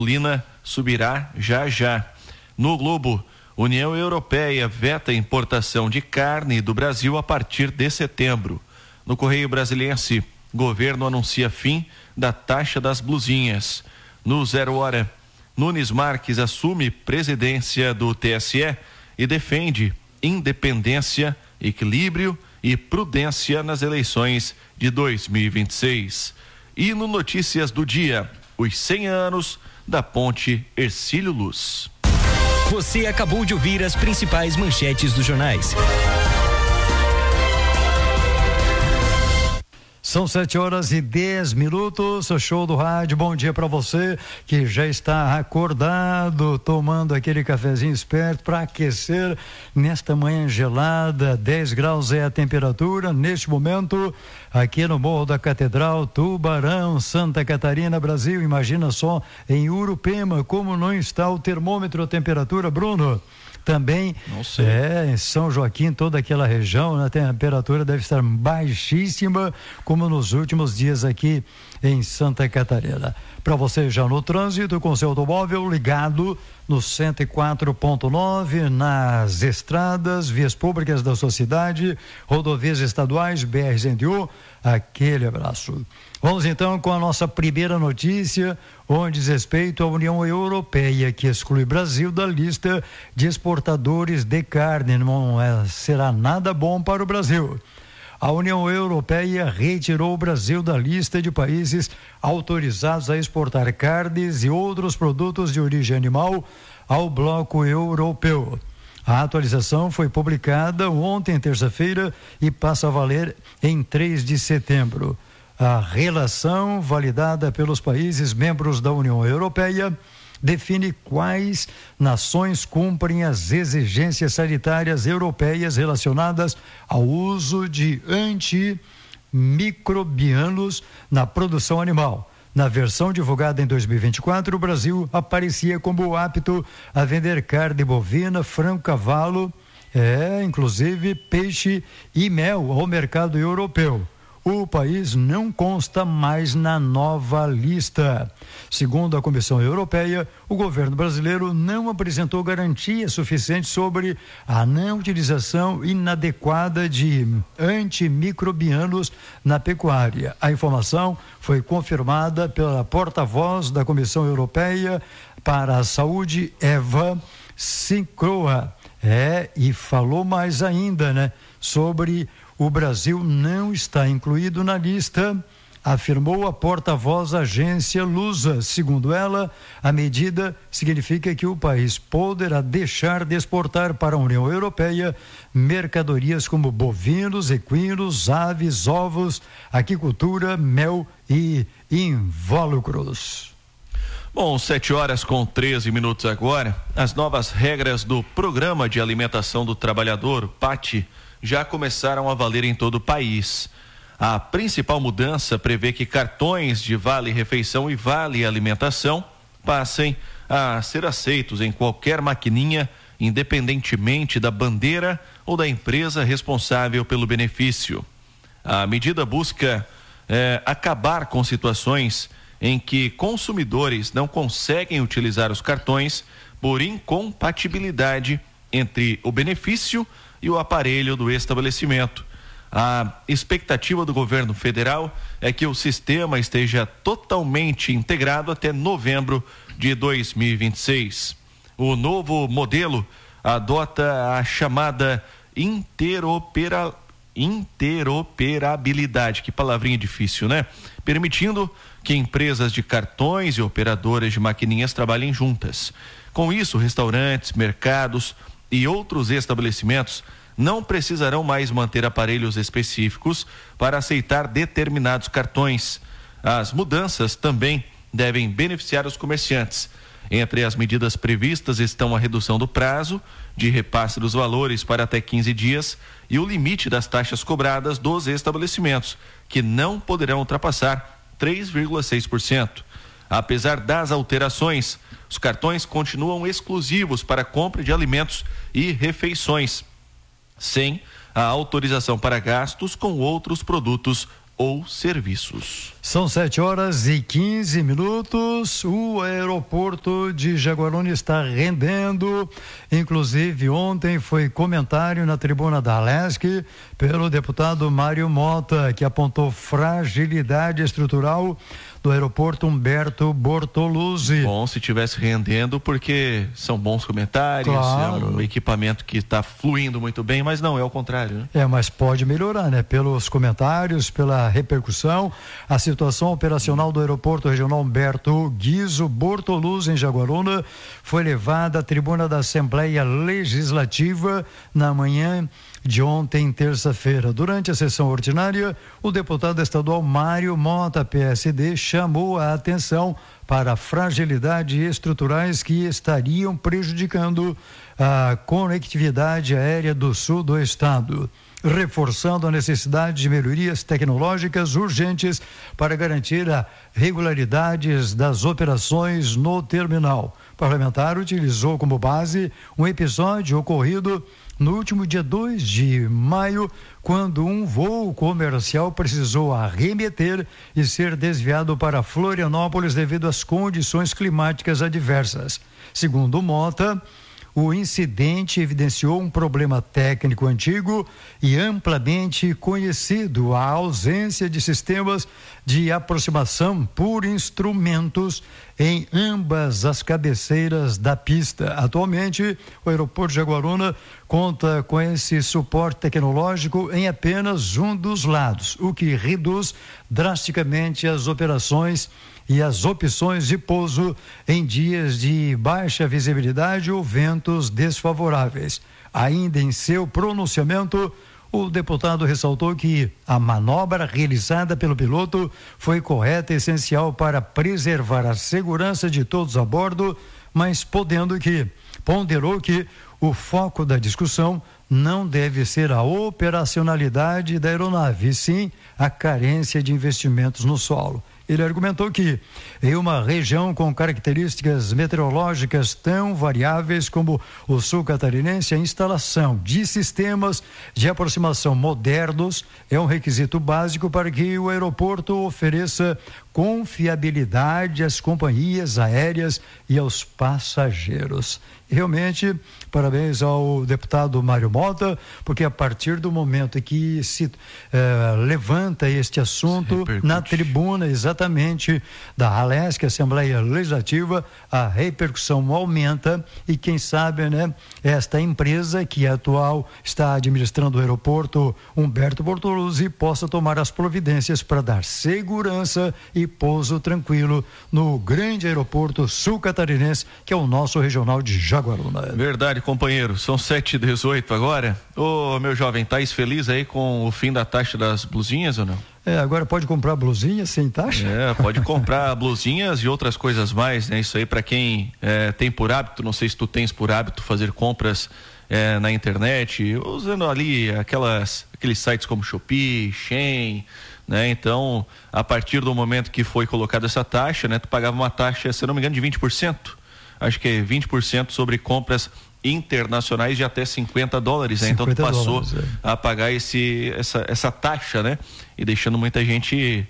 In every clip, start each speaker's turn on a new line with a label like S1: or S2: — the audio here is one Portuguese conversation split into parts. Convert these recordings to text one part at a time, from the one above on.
S1: gasolina subirá já já. No Globo, União Europeia veta a importação de carne do Brasil a partir de setembro. No Correio Brasiliense, governo anuncia fim da taxa das blusinhas. No 0 Hora, Nunes Marques assume presidência do TSE e defende independência, equilíbrio e prudência nas eleições de 2026. E no Notícias do Dia, os 100 anos da Ponte Hercílio Luz.
S2: Você acabou de ouvir as principais manchetes dos jornais.
S3: São 7h10, show do rádio. Bom dia para você que já está acordado, tomando aquele cafezinho esperto para aquecer nesta manhã gelada. 10 graus é a temperatura neste momento aqui no Morro da Catedral, Tubarão, Santa Catarina, Brasil. Imagina só em Urupema como não está o termômetro, a temperatura, Bruno. Também em São Joaquim, toda aquela região, a temperatura deve estar baixíssima, como nos últimos dias aqui em Santa Catarina. Para você já no trânsito, com seu automóvel ligado no 104.9, nas estradas, vias públicas da sua cidade, rodovias estaduais, BR-101, aquele abraço. Vamos então com a nossa primeira notícia, onde diz respeito à União Europeia, que exclui Brasil da lista de exportadores de carne. Não será nada bom para o Brasil. A União Europeia retirou o Brasil da lista de países autorizados a exportar carnes e outros produtos de origem animal ao bloco europeu. A atualização foi publicada ontem, terça-feira, e passa a valer em 3 de setembro. A relação validada pelos países membros da União Europeia define quais nações cumprem as exigências sanitárias europeias relacionadas ao uso de antimicrobianos na produção animal. Na versão divulgada em 2024, o Brasil aparecia como apto a vender carne bovina, frango, cavalo, inclusive peixe e mel ao mercado europeu. O país não consta mais na nova lista. Segundo a Comissão Europeia, o governo brasileiro não apresentou garantias suficientes sobre a não utilização inadequada de antimicrobianos na pecuária. A informação foi confirmada pela porta-voz da Comissão Europeia para a Saúde, Eva Sincroa. E falou mais ainda, sobre o Brasil não está incluído na lista, afirmou a porta-voz da agência Lusa. Segundo ela, a medida significa que o país poderá deixar de exportar para a União Europeia mercadorias como bovinos, equinos, aves, ovos, aquicultura, mel e invólucros.
S1: Bom, 7h13 agora. As novas regras do Programa de Alimentação do Trabalhador, PAT, já começaram a valer em todo o país. A principal mudança prevê que cartões de Vale Refeição e Vale Alimentação passem a ser aceitos em qualquer maquininha, independentemente da bandeira ou da empresa responsável pelo benefício. A medida busca acabar com situações em que consumidores não conseguem utilizar os cartões por incompatibilidade entre o benefício e o aparelho do estabelecimento. A expectativa do governo federal é que o sistema esteja totalmente integrado até novembro de 2026. O novo modelo adota a chamada interoperabilidade, que palavrinha difícil, permitindo que empresas de cartões e operadoras de maquininhas trabalhem juntas. Com isso, restaurantes, mercados e outros estabelecimentos não precisarão mais manter aparelhos específicos para aceitar determinados cartões. As mudanças também devem beneficiar os comerciantes. Entre as medidas previstas estão a redução do prazo de repasse dos valores para até 15 dias e o limite das taxas cobradas dos estabelecimentos, que não poderão ultrapassar 3,6%. Apesar das alterações, os cartões continuam exclusivos para compra de alimentos e refeições, sem a autorização para gastos com outros produtos ou serviços.
S3: São 7h15. O aeroporto de Jaguaruna está rendendo. Inclusive, ontem foi comentário na tribuna da Alesc pelo deputado Mário Mota, que apontou fragilidade estrutural do aeroporto Humberto Bortoluzzi.
S1: Bom, se tivesse rendendo, porque são bons comentários,
S3: claro.
S1: É um equipamento que está fluindo muito bem, mas não, é o contrário, né?
S3: Mas pode melhorar, né? Pelos comentários, pela repercussão, a situação operacional do aeroporto regional Humberto Guizzo Bortoluzzi, em Jaguaruna, foi levada à tribuna da Assembleia Legislativa na manhã de ontem, terça-feira. Durante a sessão ordinária, o deputado estadual Mário Mota, PSD, chamou a atenção para fragilidades estruturais que estariam prejudicando a conectividade aérea do sul do estado, reforçando a necessidade de melhorias tecnológicas urgentes para garantir a regularidade das operações no terminal. O parlamentar utilizou como base um episódio ocorrido no último dia 2 de maio, quando um voo comercial precisou arremeter e ser desviado para Florianópolis devido às condições climáticas adversas. Segundo Mota, o incidente evidenciou um problema técnico antigo e amplamente conhecido, a ausência de sistemas de aproximação por instrumentos em ambas as cabeceiras da pista. Atualmente, o aeroporto de Jaguaruna conta com esse suporte tecnológico em apenas um dos lados, o que reduz drasticamente as operações e as opções de pouso em dias de baixa visibilidade ou ventos desfavoráveis. Ainda em seu pronunciamento, o deputado ressaltou que a manobra realizada pelo piloto foi correta e essencial para preservar a segurança de todos a bordo, mas ponderou que o foco da discussão não deve ser a operacionalidade da aeronave, e sim a carência de investimentos no solo. Ele argumentou que, em uma região com características meteorológicas tão variáveis como o sul catarinense, a instalação de sistemas de aproximação modernos é um requisito básico para que o aeroporto ofereça confiabilidade às companhias aéreas e aos passageiros. Realmente, parabéns ao deputado Mário Mota, porque a partir do momento em que se levanta este assunto na tribuna exatamente da Alesc, Assembleia Legislativa, a repercussão aumenta e quem sabe, né, esta empresa que atual está administrando o aeroporto Humberto Bortoluzzi possa tomar as providências para dar segurança e pouso tranquilo no grande aeroporto sul-catarinense, que é o nosso regional de Jaguaruna.
S1: Verdade, companheiro. São 7h18 agora. Ô, meu jovem, tá feliz aí com o fim da taxa das blusinhas ou não?
S3: Agora pode comprar blusinhas sem taxa?
S1: Pode comprar blusinhas e outras coisas mais, né? Isso aí para quem tem por hábito, não sei se tu tens por hábito fazer compras na internet, usando ali aqueles sites como Shopee, Shein, né? Então, a partir do momento que foi colocada essa taxa, né? Tu pagava uma taxa, se não me engano, de 20%. Acho que é 20% sobre compras internacionais de até $50, né? Então tu passou a pagar essa taxa, né? E deixando muita gente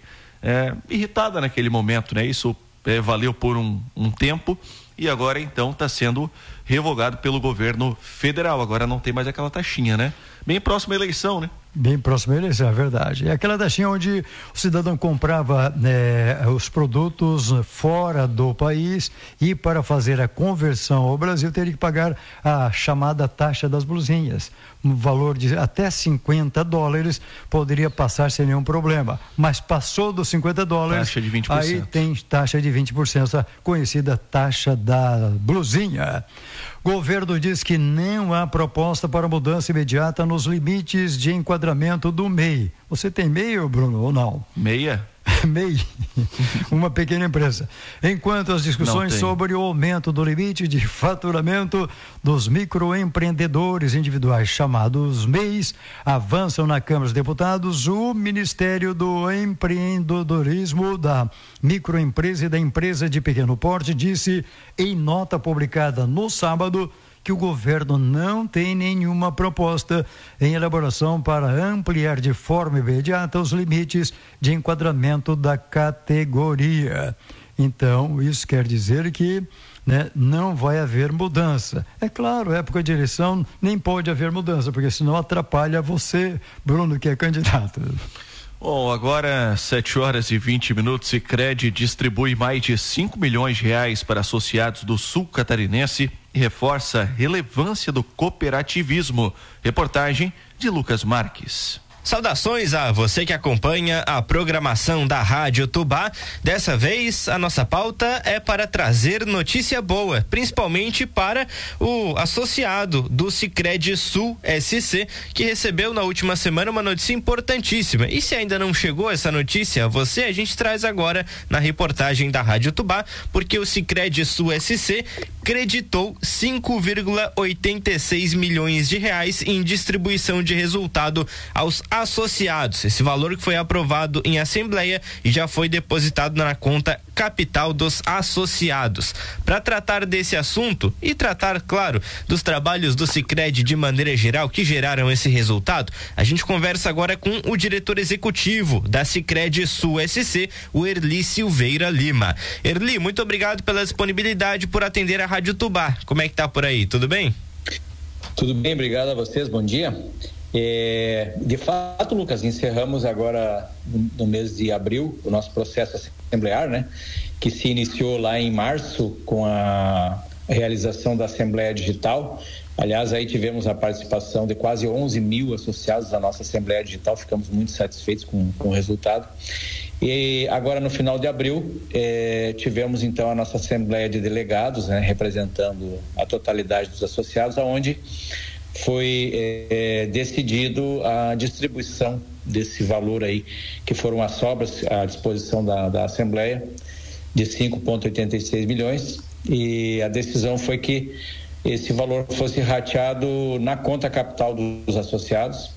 S1: irritada naquele momento, né? Isso valeu por um tempo e agora então está sendo revogado pelo governo federal. Agora não tem mais aquela taxinha, né? Bem próxima à eleição, né?
S3: Bem próxima à eleição, é verdade. É aquela taxinha onde o cidadão comprava os produtos fora do país e para fazer a conversão ao Brasil teria que pagar a chamada taxa das blusinhas. Um valor de até $50 poderia passar sem nenhum problema, mas passou dos $50,
S1: taxa de 20%.
S3: Aí tem taxa de 20%, a conhecida taxa da blusinha. Governo diz que não há proposta para mudança imediata nos limites de enquadramento do MEI. Você tem MEI, Bruno, ou não?
S1: Meia?
S3: MEI, uma pequena empresa. Enquanto as discussões sobre o aumento do limite de faturamento dos microempreendedores individuais, chamados MEIs, avançam na Câmara dos Deputados, o Ministério do Empreendedorismo, da Microempresa e da Empresa de Pequeno Porte disse em nota publicada no sábado que o governo não tem nenhuma proposta em elaboração para ampliar de forma imediata os limites de enquadramento da categoria. Então, isso quer dizer que, né, não vai haver mudança. É claro, época de eleição nem pode haver mudança, porque senão atrapalha você, Bruno, que é candidato.
S1: Bom, agora 7h20, Sicredi distribui mais de 5 milhões de reais para associados do Sul Catarinense e reforça a relevância do cooperativismo. Reportagem de Lucas Marques.
S4: Saudações a você que acompanha a programação da Rádio Tubá. Dessa vez, a nossa pauta é para trazer notícia boa, principalmente para o associado do Sicredi Sul SC, que recebeu na última semana uma notícia importantíssima. E se ainda não chegou essa notícia a você, a gente traz agora na reportagem da Rádio Tubá, porque o Sicredi Sul SC creditou 5,86 milhões de reais em distribuição de resultado aos associados. Esse valor que foi aprovado em assembleia e já foi depositado na conta capital dos associados. Para tratar desse assunto e tratar, claro, dos trabalhos do Sicredi de maneira geral que geraram esse resultado, a gente conversa agora com o diretor executivo da Sicredi Sul SC, o Erli Silveira Lima. Erli, muito obrigado pela disponibilidade, por atender a Rádio Tubá. Como é que tá por aí? Tudo bem?
S5: Tudo bem, obrigado a vocês, bom dia. De fato, Lucas, encerramos agora no mês de abril o nosso processo assemblear, né? Que se iniciou lá em março com a realização da Assembleia Digital. Aliás, aí tivemos a participação de quase 11 mil associados da nossa Assembleia Digital, ficamos muito satisfeitos com o resultado. E agora no final de abril tivemos então a nossa Assembleia de Delegados, né? Representando a totalidade dos associados, onde foi decidido a distribuição desse valor aí, que foram as sobras à disposição da Assembleia, de 5,86 milhões, e a decisão foi que esse valor fosse rateado na conta capital dos associados,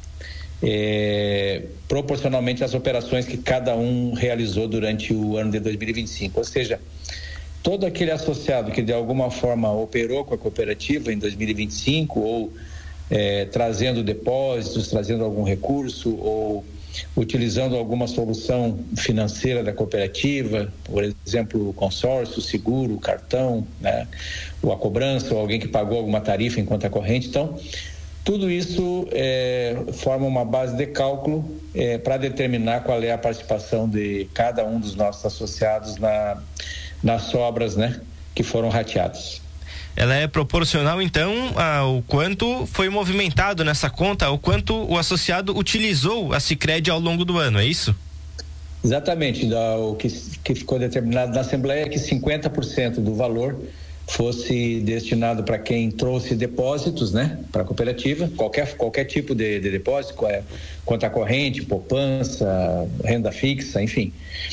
S5: proporcionalmente às operações que cada um realizou durante o ano de 2025, ou seja, todo aquele associado que de alguma forma operou com a cooperativa em 2025 ou trazendo depósitos, trazendo algum recurso ou utilizando alguma solução financeira da cooperativa, por exemplo, o consórcio, o seguro, o cartão, né? Ou a cobrança, ou alguém que pagou alguma tarifa em conta corrente. Então, tudo isso forma uma base de cálculo para determinar qual é a participação de cada um dos nossos associados nas sobras, né, que foram rateadas.
S4: Ela é proporcional, então, ao quanto foi movimentado nessa conta, ao quanto o associado utilizou a Sicredi ao longo do ano, é isso?
S5: Exatamente. O que ficou determinado na Assembleia é que 50% do valor fosse destinado para quem trouxe depósitos, né, para a cooperativa, qualquer tipo de depósito, conta corrente, poupança, renda fixa, enfim.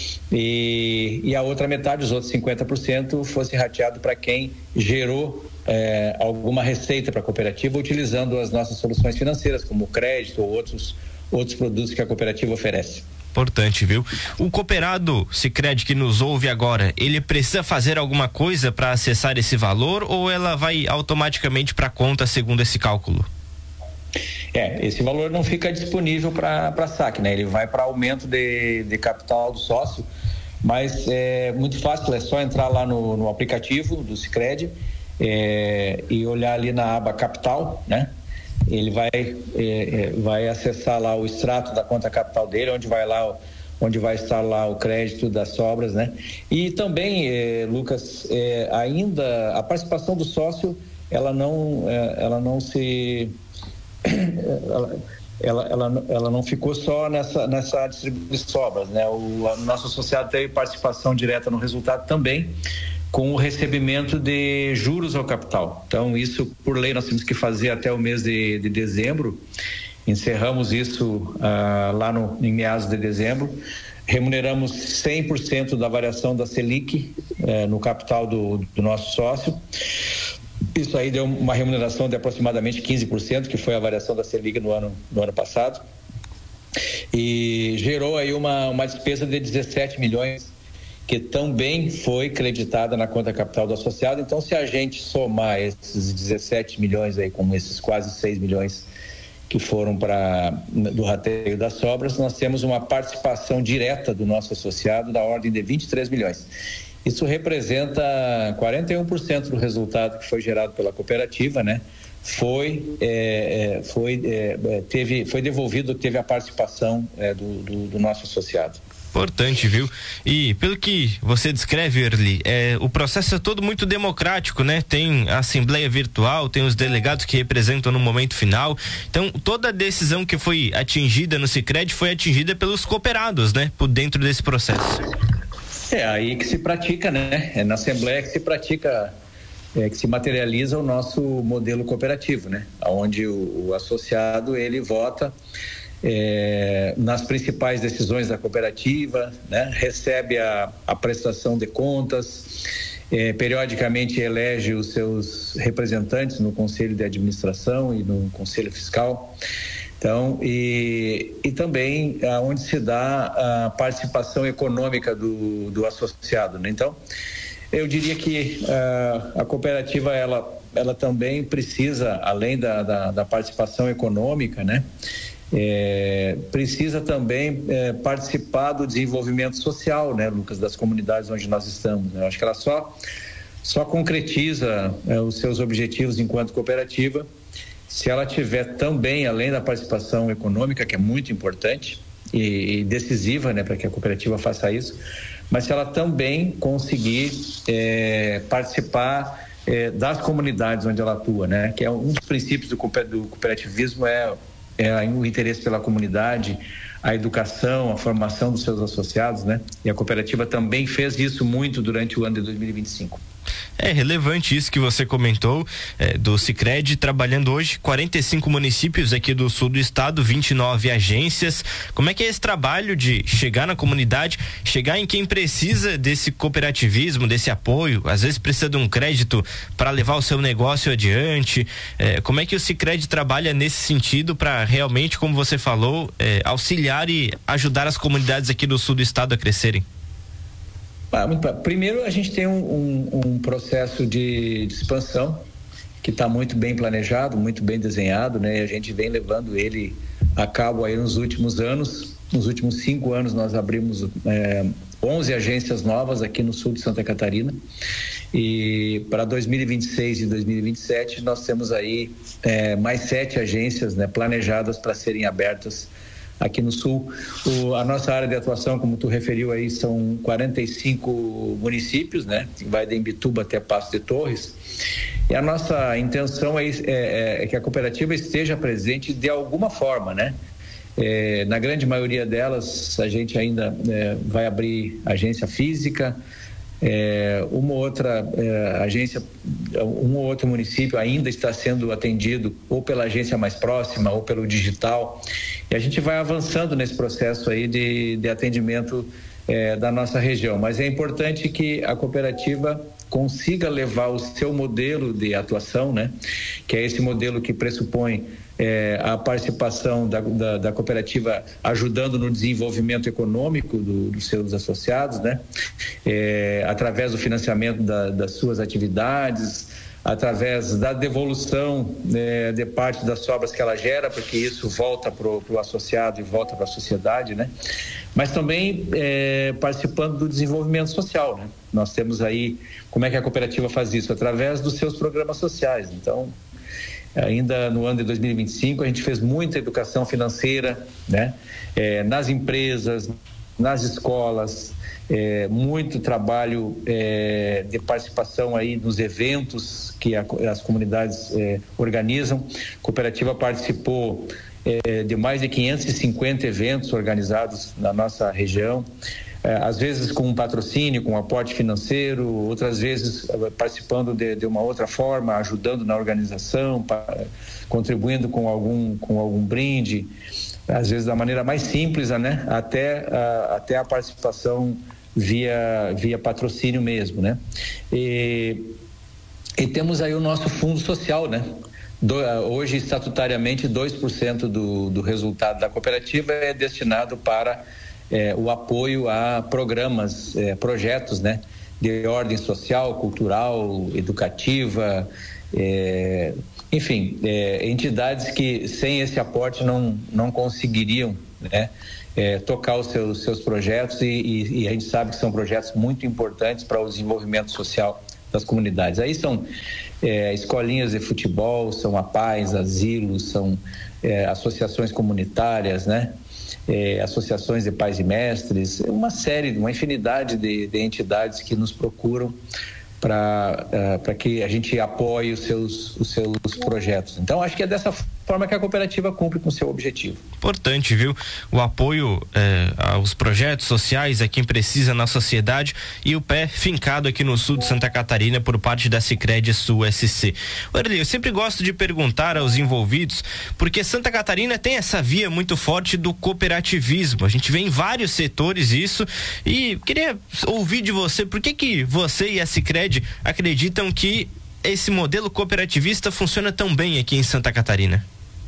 S5: E a outra metade, os outros 50%, fosse rateado para quem gerou alguma receita para a cooperativa utilizando as nossas soluções financeiras, como crédito ou outros produtos que a cooperativa oferece.
S4: Importante, viu? O cooperado Sicredi que nos ouve agora, ele precisa fazer alguma coisa para acessar esse valor ou ela vai automaticamente para a conta segundo esse cálculo?
S5: Esse valor não fica disponível para saque, né? Ele vai para aumento de capital do sócio, mas é muito fácil, é só entrar lá no aplicativo do Sicredi e olhar ali na aba capital, né? Ele vai acessar lá o extrato da conta capital dele, onde vai estar lá o crédito das sobras, né? E também, Lucas, ainda a participação do sócio, ela não ficou só nessa distribuição de sobras, né? O nosso associado teve participação direta no resultado também, com o recebimento de juros ao capital. Então, isso, por lei, nós temos que fazer até o mês de dezembro. Encerramos isso lá em meados de dezembro. Remuneramos 100% da variação da Selic no capital do nosso sócio. Isso aí deu uma remuneração de aproximadamente 15%, que foi a variação da Selic no ano passado. E gerou aí uma despesa de 17 milhões que também foi creditada na conta capital do associado. Então, se a gente somar esses 17 milhões aí, com esses quase 6 milhões que foram do rateio das sobras, nós temos uma participação direta do nosso associado da ordem de 23 milhões. Isso representa 41% do resultado que foi gerado pela cooperativa, né? Foi devolvido, teve a participação do nosso associado.
S4: Importante, viu? E pelo que você descreve, Erli, o processo é todo muito democrático, né? Tem a assembleia virtual, tem os delegados que representam no momento final. Então, toda a decisão que foi atingida no Sicredi foi atingida pelos cooperados, né? Por dentro desse processo.
S5: É aí que se pratica, né? É na assembleia que se pratica, que se materializa o nosso modelo cooperativo, né? Onde o associado, ele vota nas principais decisões da cooperativa, né? Recebe a prestação de contas, periodicamente elege os seus representantes no Conselho de Administração e no Conselho Fiscal. Então, e também onde se dá a participação econômica do associado, né? Então, eu diria que a cooperativa, ela também precisa, além da participação econômica, né? Precisa também participar do desenvolvimento social, né, Lucas, das comunidades onde nós estamos, né? Eu acho que ela só concretiza os seus objetivos enquanto cooperativa se ela tiver também, além da participação econômica, que é muito importante e decisiva, né, para que a cooperativa faça isso, mas se ela também conseguir participar das comunidades onde ela atua, né, que é um dos princípios do cooperativismo, o interesse pela comunidade, a educação, a formação dos seus associados, né? E a cooperativa também fez isso muito durante o ano de 2025.
S4: É relevante isso que você comentou, do Sicredi, trabalhando hoje 45 municípios aqui do sul do estado, 29 agências. Como é que é esse trabalho de chegar na comunidade, chegar em quem precisa desse cooperativismo, desse apoio, às vezes precisa de um crédito para levar o seu negócio adiante? Como é que o Sicredi trabalha nesse sentido para realmente, como você falou, auxiliar e ajudar as comunidades aqui do sul do estado a crescerem?
S5: Primeiro, a gente tem um processo de expansão que está muito bem planejado, muito bem desenhado, né? E a gente vem levando ele a cabo aí nos últimos anos. Nos últimos 5 anos nós abrimos 11 agências novas aqui no sul de Santa Catarina, e para 2026 e 2027 nós temos aí mais 7 agências, né, planejadas para serem abertas aqui no sul. A nossa área de atuação, como tu referiu aí, são 45 municípios, né? Vai de Imbituba até Passo de Torres. E a nossa intenção é que a cooperativa esteja presente de alguma forma, né? Na grande maioria delas, a gente ainda vai abrir agência física, uma outra agência, um ou outro município ainda está sendo atendido ou pela agência mais próxima ou pelo digital, e a gente vai avançando nesse processo aí de atendimento da nossa região, mas é importante que a cooperativa consiga levar o seu modelo de atuação, né? Que é esse modelo que pressupõe a participação da cooperativa ajudando no desenvolvimento econômico dos seus associados, né? Através do financiamento das suas atividades, através da devolução de parte das sobras que ela gera, porque isso volta para o associado e volta para a sociedade, né? Mas também participando do desenvolvimento social, né? Nós temos aí, como é que a cooperativa faz isso? Através dos seus programas sociais. Então, ainda no ano de 2025, a gente fez muita educação financeira, né? Nas empresas, nas escolas, muito trabalho de participação aí nos eventos que as comunidades organizam. A cooperativa participou de mais de 550 eventos organizados na nossa região, às vezes com um patrocínio, com um aporte financeiro, outras vezes participando de uma outra forma, ajudando na organização, contribuindo com algum brinde, às vezes da maneira mais simples, né? Até a participação via patrocínio mesmo, né? E temos aí o nosso fundo social, né? Hoje, estatutariamente, 2% do resultado da cooperativa é destinado para o apoio a programas, projetos, né, de ordem social, cultural, educativa, enfim, entidades que sem esse aporte não conseguiriam, né, tocar os seus projetos e a gente sabe que são projetos muito importantes para o desenvolvimento social das comunidades. Aí são escolinhas de futebol, são APAES, asilos, são associações comunitárias, né? Associações de pais e mestres, uma infinidade de entidades que nos procuram para que a gente apoie os seus projetos. Então, acho que é dessa forma que a cooperativa cumpre com o seu objetivo.
S4: Importante, viu? O apoio aos projetos sociais a quem precisa na sociedade e o pé fincado aqui no sul de Santa Catarina por parte da Sicredi Sul SC. Erli, eu sempre gosto de perguntar aos envolvidos, porque Santa Catarina tem essa via muito forte do cooperativismo. A gente vê em vários setores isso e queria ouvir de você, por que você e a Sicredi acreditam que esse modelo cooperativista funciona tão bem aqui em Santa Catarina?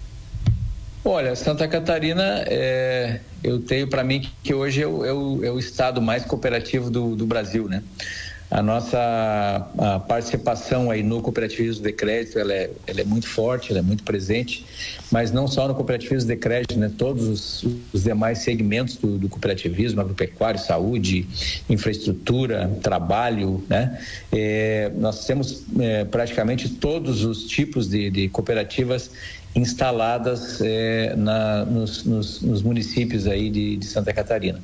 S5: Olha, Santa Catarina, eu tenho para mim que hoje é o estado mais cooperativo do Brasil, né? A nossa participação aí no cooperativismo de crédito, ela é muito forte, ela é muito presente, mas não só no cooperativismo de crédito, né? Todos os demais segmentos do cooperativismo, agropecuário, saúde, infraestrutura, trabalho, né? Nós temos praticamente todos os tipos de cooperativas instaladas nos municípios aí de Santa Catarina.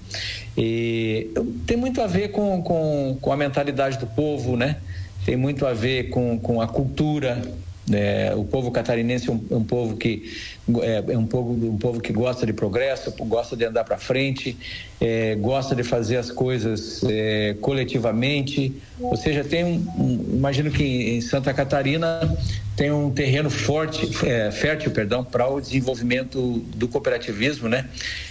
S5: E tem muito a ver com a mentalidade do povo, né? Tem muito a ver com a cultura. O povo catarinense é um povo que um povo que gosta de progresso, gosta de andar para frente, gosta de fazer as coisas coletivamente. Ou seja, imagino que em Santa Catarina tem um terreno fértil, para o desenvolvimento do cooperativismo, né?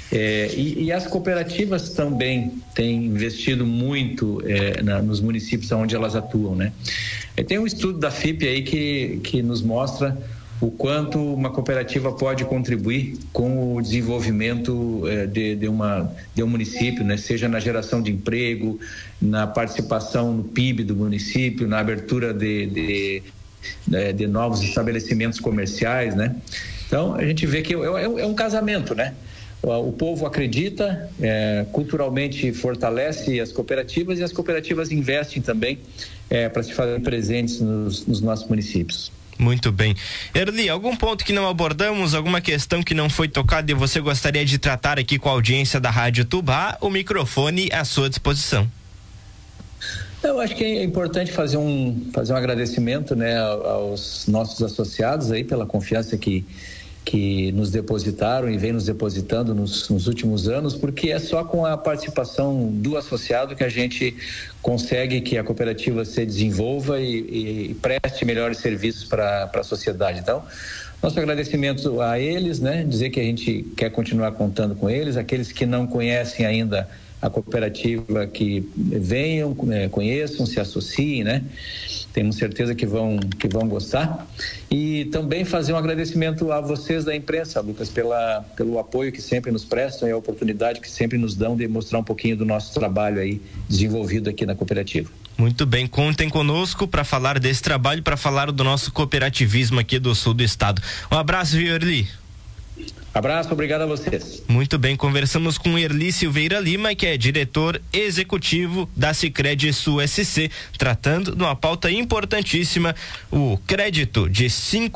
S5: E as cooperativas também têm investido muito nos municípios onde elas atuam, né? Tem um estudo da FIP aí que nos mostra o quanto uma cooperativa pode contribuir com o desenvolvimento de um município, né? Seja na geração de emprego, na participação no PIB do município, na abertura de novos estabelecimentos comerciais, né? Então a gente vê que é um casamento, né? O povo acredita, culturalmente fortalece as cooperativas e as cooperativas investem também para se fazer presentes nos nossos municípios.
S4: Muito bem. Erli, algum ponto que não abordamos, alguma questão que não foi tocada e você gostaria de tratar aqui com a audiência da Rádio Tubá? O microfone à sua disposição.
S5: Eu acho que é importante fazer um agradecimento, né, aos nossos associados aí pela confiança que nos depositaram e vem nos depositando nos últimos anos, porque é só com a participação do associado que a gente consegue que a cooperativa se desenvolva e preste melhores serviços para a sociedade. Então, nosso agradecimento a eles, né, dizer que a gente quer continuar contando com eles, aqueles que não conhecem ainda a cooperativa, que venham, conheçam, se associem, né? Temos certeza que vão gostar. E também fazer um agradecimento a vocês da imprensa, Lucas, pelo apoio que sempre nos prestam e a oportunidade que sempre nos dão de mostrar um pouquinho do nosso trabalho aí desenvolvido aqui na cooperativa.
S4: Muito bem, contem conosco para falar desse trabalho, para falar do nosso cooperativismo aqui do sul do estado. Um abraço, viu, Erli?
S5: Abraço, obrigado a vocês.
S4: Muito bem, conversamos com Erli Silveira Lima, que é diretor executivo da Sicredi Sul SC, tratando de uma pauta importantíssima, o crédito de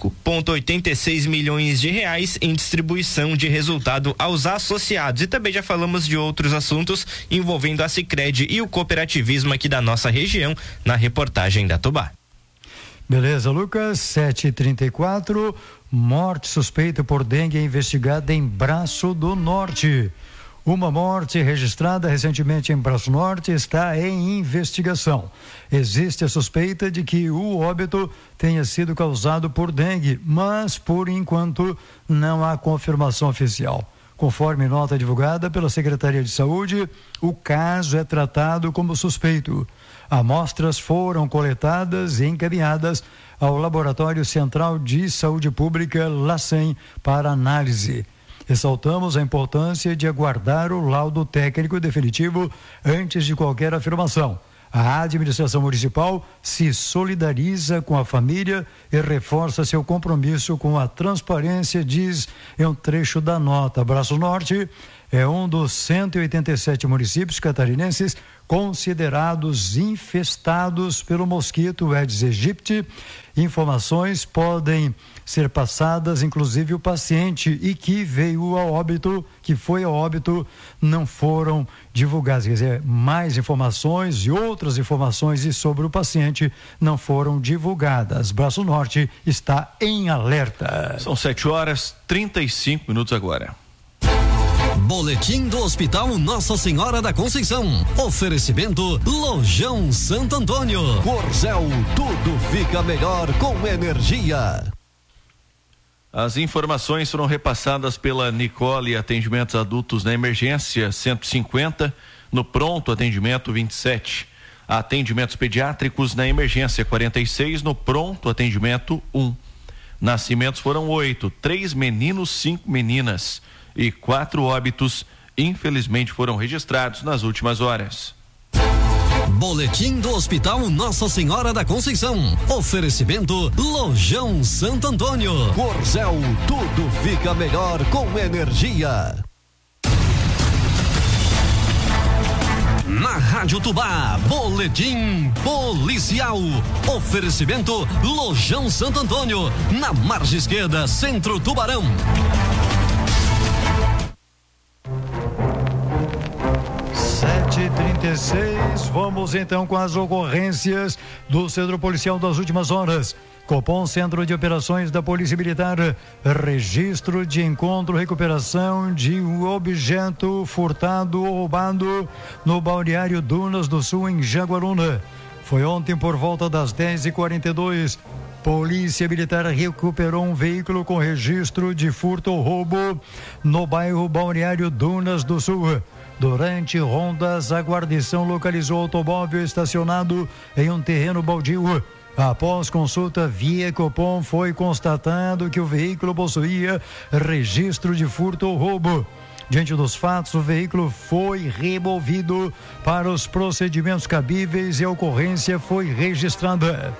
S4: 5,86 milhões de reais em distribuição de resultado aos associados. E também já falamos de outros assuntos envolvendo a Sicredi e o cooperativismo aqui da nossa região, na reportagem da Tubá.
S3: Beleza, Lucas, 7h34, morte suspeita por dengue é investigada em Braço do Norte. Uma morte registrada recentemente em Braço Norte está em investigação. Existe a suspeita de que o óbito tenha sido causado por dengue, mas por enquanto não há confirmação oficial. Conforme nota divulgada pela Secretaria de Saúde, o caso é tratado como suspeito. Amostras foram coletadas e encaminhadas ao Laboratório Central de Saúde Pública, LACEN, para análise. Ressaltamos a importância de aguardar o laudo técnico definitivo antes de qualquer afirmação. A administração municipal se solidariza com a família e reforça seu compromisso com a transparência, diz em um trecho da nota. Braço Norte é um dos 187 municípios catarinenses considerados infestados pelo mosquito Aedes aegypti. Informações podem ser passadas, inclusive o paciente e que veio ao óbito, que foi ao óbito, não foram divulgadas. Quer dizer, mais informações e outras informações sobre o paciente não foram divulgadas. Braço Norte está em alerta.
S1: São 7h35 agora.
S6: Boletim do Hospital Nossa Senhora da Conceição. Oferecimento Lojão Santo Antônio. Corzel, tudo fica melhor com energia.
S1: As informações foram repassadas pela Nicole, atendimentos adultos na emergência 150, no pronto atendimento 27. Atendimentos pediátricos na emergência 46, no pronto atendimento 1. Nascimentos foram 8, 3 meninos, 5 meninas e 4 óbitos, infelizmente, foram registrados nas últimas horas.
S6: Boletim do Hospital Nossa Senhora da Conceição. Oferecimento Lojão Santo Antônio. Corzel, tudo fica melhor com energia. Na Rádio Tubá, Boletim Policial. Oferecimento Lojão Santo Antônio, na margem esquerda, Centro Tubarão.
S3: 7h36, vamos então com as ocorrências do Centro Policial das últimas horas. Copom, Centro de Operações da Polícia Militar, registro de encontro, recuperação de um objeto furtado ou roubado no balneário Dunas do Sul, em Jaguaruna. Foi ontem por volta das 10h42. Polícia Militar recuperou um veículo com registro de furto ou roubo no bairro Balneário Dunas do Sul. Durante rondas, a guarnição localizou o automóvel estacionado em um terreno baldio. Após consulta via Copom, foi constatado que o veículo possuía registro de furto ou roubo. Diante dos fatos, o veículo foi removido para os procedimentos cabíveis e a ocorrência foi registrada.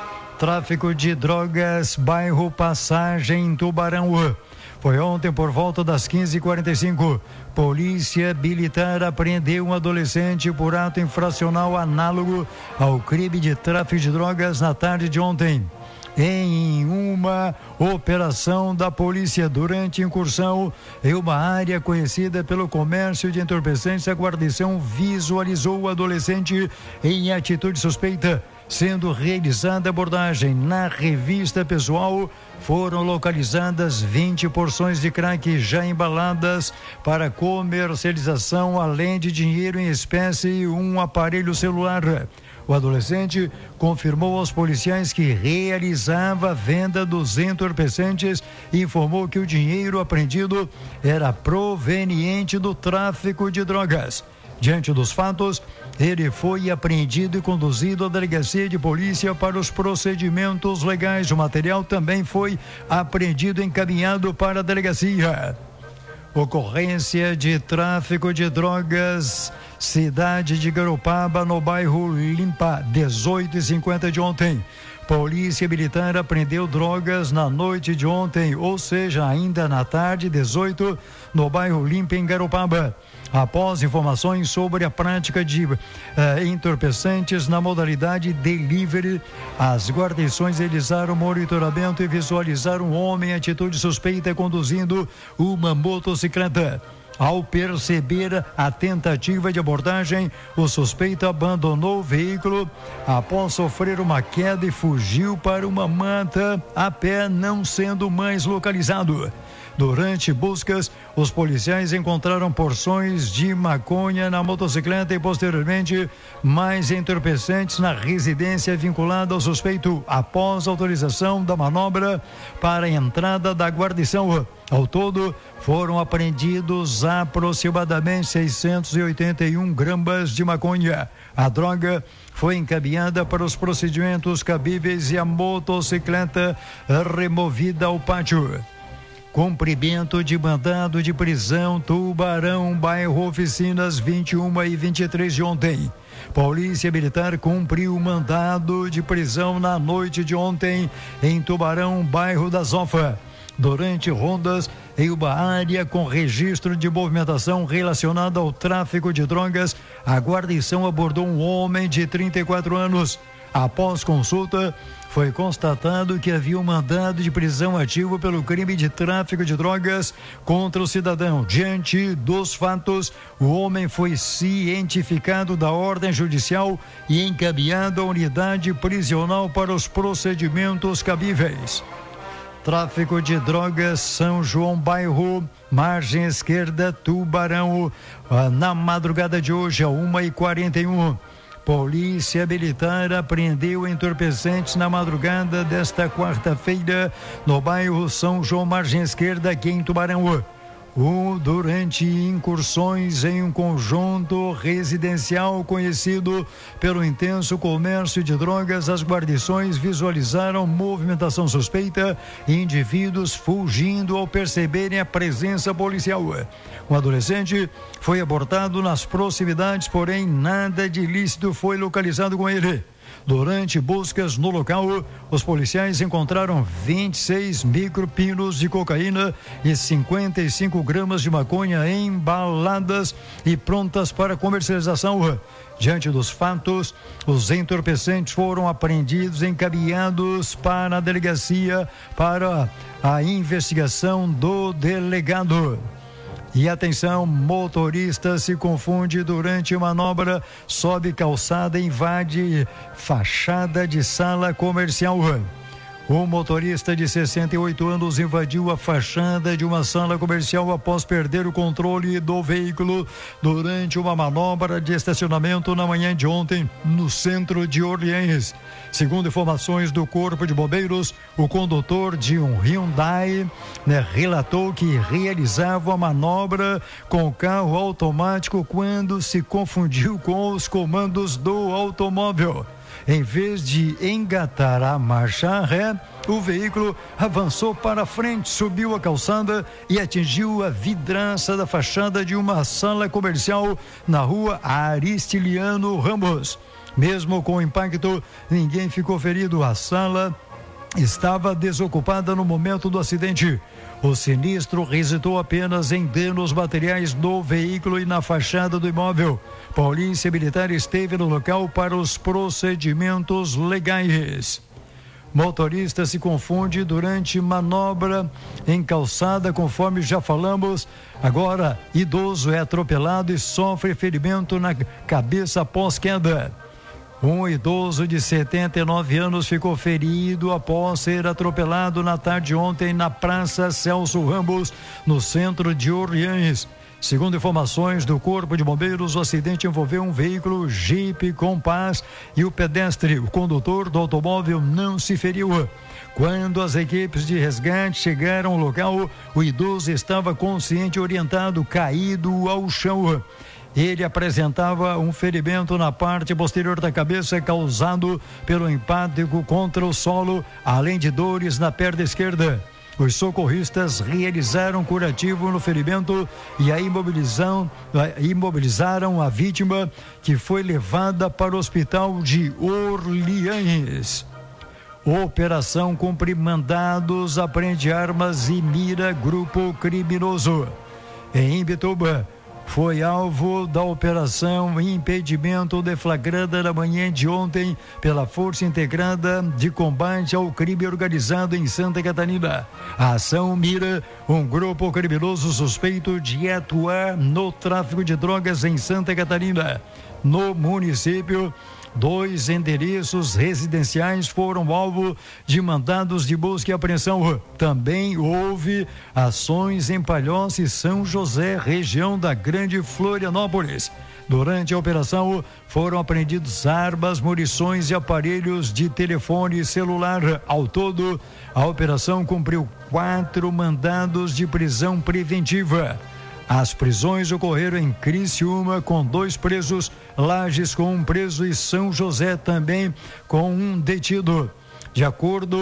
S3: Tráfico de drogas, bairro Passagem, em Tubarão. Foi ontem por volta das 15h45. Polícia Militar apreendeu um adolescente por ato infracional análogo ao crime de tráfico de drogas na tarde de ontem. Em uma operação da polícia durante incursão em uma área conhecida pelo comércio de entorpecentes, a guarnição visualizou o adolescente em atitude suspeita. Sendo realizada a abordagem na revista pessoal, foram localizadas 20 porções de crack já embaladas para comercialização, além de dinheiro em espécie e um aparelho celular. O adolescente confirmou aos policiais que realizava a venda dos entorpecentes e informou que o dinheiro apreendido era proveniente do tráfico de drogas. Diante dos fatos, ele foi apreendido e conduzido à delegacia de polícia para os procedimentos legais. O material também foi apreendido e encaminhado para a delegacia. Ocorrência de tráfico de drogas, cidade de Garopaba, no bairro Limpa, 18h50 de ontem. Polícia Militar apreendeu drogas na noite de ontem, ou seja, ainda na tarde, 18, no bairro Limpa, em Garopaba. Após informações sobre a prática de entorpecentes na modalidade delivery, as guarnições realizaram monitoramento e visualizaram um homem em atitude suspeita conduzindo uma motocicleta. Ao perceber a tentativa de abordagem, o suspeito abandonou o veículo após sofrer uma queda e fugiu para uma mata a pé, não sendo mais localizado. Durante buscas, os policiais encontraram porções de maconha na motocicleta e, posteriormente, mais entorpecentes na residência vinculada ao suspeito, após autorização da manobra para a entrada da guarnição. Ao todo, foram apreendidos aproximadamente 681 gramas de maconha. A droga foi encaminhada para os procedimentos cabíveis e a motocicleta removida ao pátio. Cumprimento de mandado de prisão, Tubarão, bairro Oficinas, 21 e 23 de ontem. Polícia Militar cumpriu mandado de prisão na noite de ontem em Tubarão, bairro da Zofa. Durante rondas em uma área com registro de movimentação relacionada ao tráfico de drogas, a guarnição abordou um homem de 34 anos. Após consulta, foi constatado que havia um mandado de prisão ativo pelo crime de tráfico de drogas contra o cidadão. Diante dos fatos, o homem foi cientificado da ordem judicial e encaminhado à unidade prisional para os procedimentos cabíveis. Tráfico de drogas, São João, bairro, margem esquerda, Tubarão, na madrugada de hoje, às 1h41. Polícia Militar apreendeu entorpecentes na madrugada desta quarta-feira no bairro São João, margem esquerda, aqui em Tubarão. Durante incursões em um conjunto residencial conhecido pelo intenso comércio de drogas, as guarnições visualizaram movimentação suspeita e indivíduos fugindo ao perceberem a presença policial. O adolescente foi abordado nas proximidades, porém nada de ilícito foi localizado com ele. Durante buscas no local, os policiais encontraram 26 micropinos de cocaína e 55 gramas de maconha embaladas e prontas para comercialização. Diante dos fatos, os entorpecentes foram apreendidos e encaminhados para a delegacia para a investigação do delegado. E atenção, motorista se confunde durante manobra, sobe calçada e invade fachada de sala comercial. O motorista de 68 anos invadiu a fachada de uma sala comercial após perder o controle do veículo durante uma manobra de estacionamento na manhã de ontem no centro de Orleans. Segundo informações do Corpo de Bombeiros, o condutor de um Hyundai relatou que realizava a manobra com o carro automático quando se confundiu com os comandos do automóvel. Em vez de engatar a marcha ré, o veículo avançou para frente, subiu a calçada e atingiu a vidraça da fachada de uma sala comercial na rua Aristiliano Ramos. Mesmo com o impacto, ninguém ficou ferido. A sala estava desocupada no momento do acidente. O sinistro resultou apenas em danos materiais no veículo e na fachada do imóvel. Polícia Militar esteve no local para os procedimentos legais. Motorista se confunde durante manobra em calçada, conforme já falamos. Agora, idoso é atropelado e sofre ferimento na cabeça após queda. Um idoso de 79 anos ficou ferido após ser atropelado na tarde de ontem na Praça Celso Ramos, no centro de Orleans. Segundo informações do Corpo de Bombeiros, o acidente envolveu um veículo Jeep Compass e o pedestre. O condutor do automóvel não se feriu. Quando as equipes de resgate chegaram ao local, o idoso estava consciente e orientado, caído ao chão. Ele apresentava um ferimento na parte posterior da cabeça causado pelo impacto contra o solo, além de dores na perna esquerda. Os socorristas realizaram curativo no ferimento e imobilizaram a vítima, que foi levada para o hospital de Orleans. Operação cumpre mandados, apreende armas e mira grupo criminoso. Em Imbituba, foi alvo da operação impedimento deflagrada na manhã de ontem pela Força Integrada de Combate ao Crime Organizado em Santa Catarina. A ação mira um grupo criminoso suspeito de atuar no tráfico de drogas em Santa Catarina. No município, 2 endereços residenciais foram alvo de mandados de busca e apreensão. Também houve ações em Palhoça e São José, região da Grande Florianópolis. Durante a operação, foram apreendidos armas, munições e aparelhos de telefone celular. Ao todo, a operação cumpriu 4 mandados de prisão preventiva. As prisões ocorreram em Criciúma com 2 presos, Lages com 1 preso e São José também com 1 detido. De acordo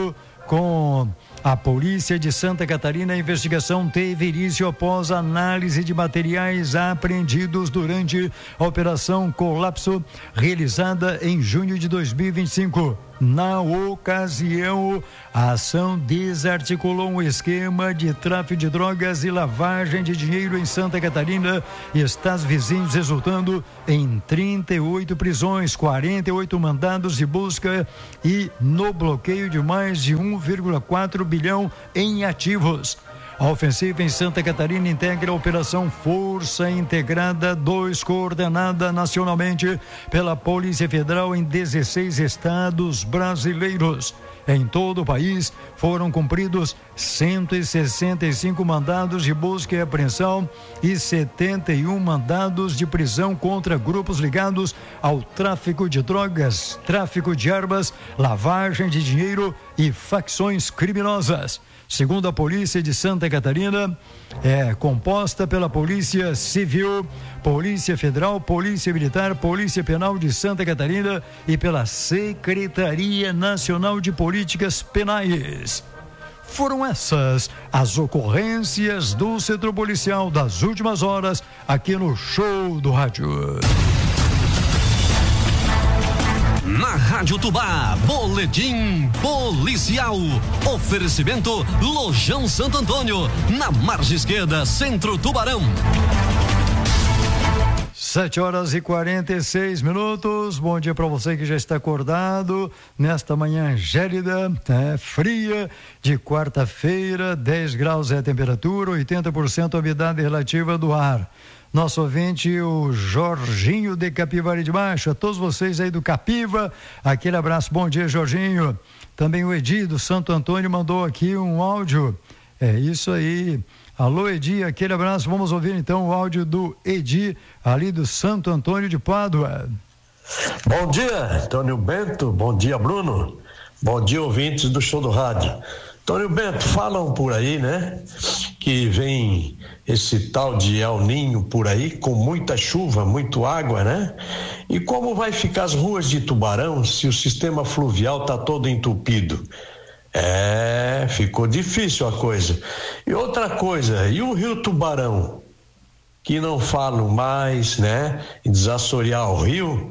S3: com a Polícia de Santa Catarina. A investigação teve início após análise de materiais apreendidos durante a Operação Colapso, realizada em junho de 2025. Na ocasião, a ação desarticulou um esquema de tráfico de drogas e lavagem de dinheiro em Santa Catarina e estados vizinhos, resultando em 38 prisões, 48 mandados de busca e no bloqueio de mais de 1,4 bilhão em ativos. A ofensiva em Santa Catarina integra a Operação Força Integrada 2, coordenada nacionalmente pela Polícia Federal em 16 estados brasileiros. Em todo o país, foram cumpridos 165 mandados de busca e apreensão e 71 mandados de prisão contra grupos ligados ao tráfico de drogas, tráfico de armas, lavagem de dinheiro e facções criminosas. Segundo a Polícia de Santa Catarina, é composta pela Polícia Civil, Polícia Federal, Polícia Militar, Polícia Penal de Santa Catarina e pela Secretaria Nacional de Políticas Penais. Foram essas as ocorrências do setor policial das últimas horas aqui no Show do Rádio.
S6: Na Rádio Tubá, Boletim Policial. Oferecimento Lojão Santo Antônio, na margem esquerda, Centro Tubarão.
S3: 7h46. Bom dia para você que já está acordado nesta manhã gélida, fria, de quarta-feira. 10 graus é a temperatura, 80% a umidade relativa do ar. Nosso ouvinte, o Jorginho de Capivari de Baixo, a todos vocês aí do Capiva, aquele abraço, bom dia, Jorginho. Também o Edi do Santo Antônio mandou aqui um áudio, é isso aí. Alô, Edi, aquele abraço. Vamos ouvir então o áudio do Edi, ali do Santo Antônio de Pádua.
S7: Bom dia, Antônio Bento, bom dia, Bruno, bom dia, ouvintes do Show do Rádio. Antônio Bento, falam por aí, né, que vem esse tal de El Ninho por aí, com muita chuva, muito água, né? E como vai ficar as ruas de Tubarão se o sistema fluvial tá todo entupido? Ficou difícil a coisa. E outra coisa, e o Rio Tubarão, que não falam mais, né, em desassorear o rio,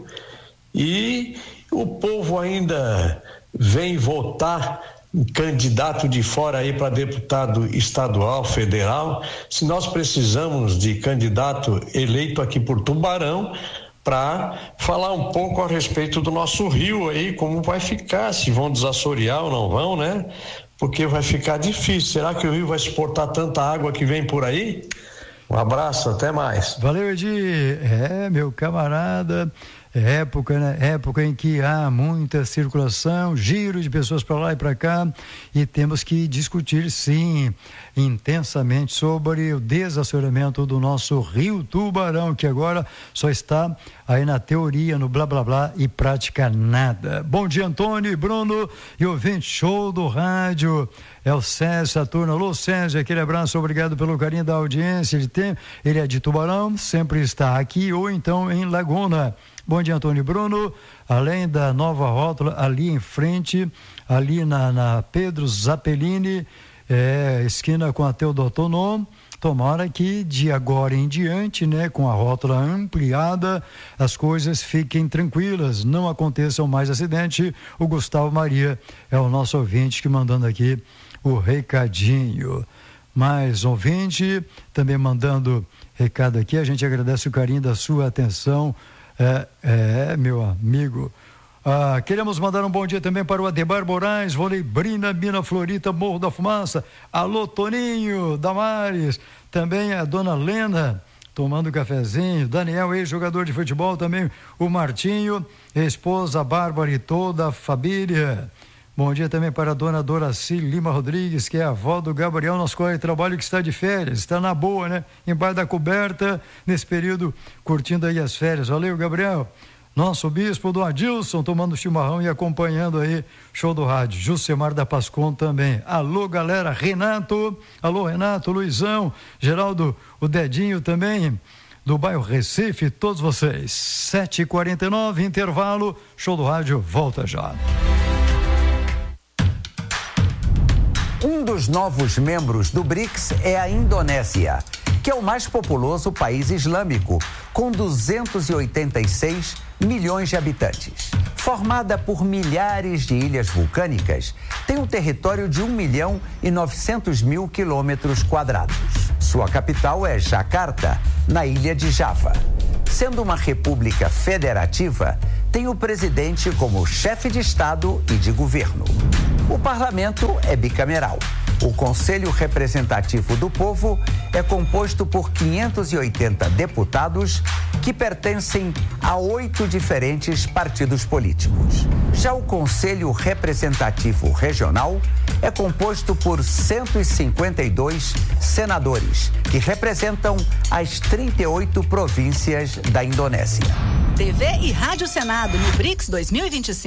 S7: e o povo ainda vem votar candidato de fora aí para deputado estadual, federal, se nós precisamos de candidato eleito aqui por Tubarão para falar um pouco a respeito do nosso rio aí, como vai ficar, se vão desassorear ou não vão, né? Porque vai ficar difícil. Será que o rio vai suportar tanta água que vem por aí? Um abraço, até mais.
S3: Valeu, Edi. Meu camarada, época, né? Época em que há muita circulação, giro de pessoas para lá e para cá, e temos que discutir, sim, intensamente sobre o desassoreamento do nosso Rio Tubarão, que agora só está aí na teoria, no blá blá blá e prática nada. Bom dia, Antônio e Bruno, e ouvinte Show do Rádio. É o César Saturno. Alô, César, aquele abraço, obrigado pelo carinho da audiência. Ele é de Tubarão, sempre está aqui ou então em Laguna. Bom dia, Antônio e Bruno. Além da nova rótula ali em frente, ali na Pedro Zappellini, esquina com a Teodoro Tonon, tomara que de agora em diante, né, com a rótula ampliada, as coisas fiquem tranquilas, não aconteçam mais acidente. O Gustavo Maria é o nosso ouvinte que mandando aqui o recadinho. Mais ouvinte também mandando recado aqui, a gente agradece o carinho da sua atenção, meu amigo. Queremos mandar um bom dia também para o Adebar Moraes, Voleibrina, Mina Florita, Morro da Fumaça. Alô, Toninho, Damares, também a dona Lena, tomando cafezinho, Daniel, ex-jogador de futebol, também o Martinho, esposa Bárbara e toda a família. Bom dia também para a dona Doraci Lima Rodrigues, que é a avó do Gabriel, nosso colega de trabalho que está de férias, está na boa, né? Embaixo da coberta, nesse período, curtindo aí as férias. Valeu, Gabriel. Nosso bispo do Adilson, tomando chimarrão e acompanhando aí Show do Rádio. Jucemar da Pascon também. Alô, galera, Renato. Alô, Renato, Luizão, Geraldo, o Dedinho também, do bairro Recife, todos vocês. 7h49, intervalo, Show do Rádio, volta já.
S8: Um dos novos membros do BRICS é a Indonésia, que é o mais populoso país islâmico, com 286 milhões de habitantes. Formada por milhares de ilhas vulcânicas, tem um território de 1.900.000 quilômetros quadrados. Sua capital é Jakarta, na ilha de Java. Sendo uma república federativa, tem o presidente como chefe de Estado e de governo. O parlamento é bicameral. O Conselho Representativo do Povo é composto por 580 deputados que pertencem a 8 diferentes partidos políticos. Já o Conselho Representativo Regional é composto por 152 senadores, que representam as 38 províncias da Indonésia.
S9: TV e Rádio Senado no BRICS 2025.